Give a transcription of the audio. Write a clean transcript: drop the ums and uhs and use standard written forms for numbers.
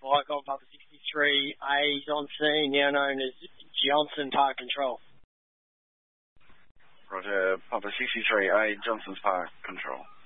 Mike on Papa 63A is on scene, now known as Johnson Park Control. Roger, Papa 63A, Johnson's Park Control.